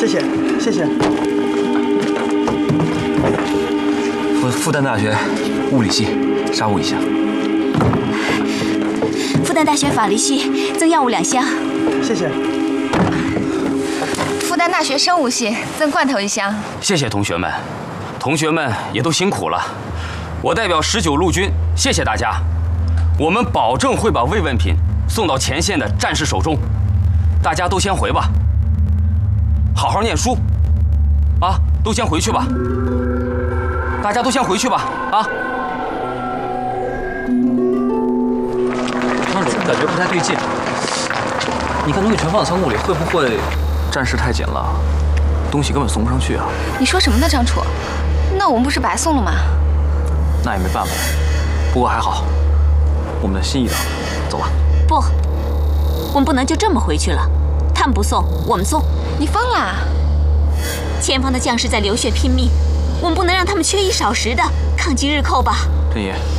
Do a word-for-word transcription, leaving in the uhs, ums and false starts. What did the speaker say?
谢谢，谢谢。 复复旦大学物理系沙物一箱。 复旦大学法律系增药物两箱。 谢谢。 复旦大学生物系赠罐头一箱。 谢谢同学们，同学们也都辛苦了。我代表十九路军，谢谢大家。我们保证会把慰问品送到前线的战士手中。大家都先回吧，好好念书，啊，都先回去吧。大家都先回去吧，啊。 张主任感觉不太对劲，你看东西全放在仓库里，会不会战事太紧了，东西根本送不上去啊？ 你说什么呢，张楚？那我们不是白送了吗？ 那也没办法，不过还好，我们的心意到了，走吧。 不，我们不能就这么回去了，他们不送，我们送。 你疯了？ 前方的将士在流血拼命，我们不能让他们缺衣少食的抗击日寇吧？ 振爷，